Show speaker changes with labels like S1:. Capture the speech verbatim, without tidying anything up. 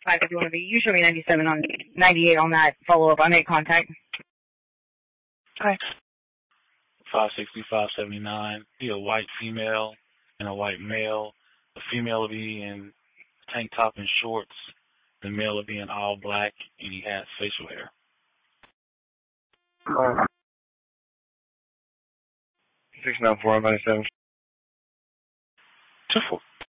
S1: five if you want to be. You show me ninety-seven on ninety-eight on that follow-up. I made contact.
S2: Hi.
S3: five sixty, five seventy-nine. Be a white female and a white male. The female will be in tank top and shorts. The male will be in all black, and he has facial hair.
S2: Uh, six nine four, ninety-seven.
S3: Two four.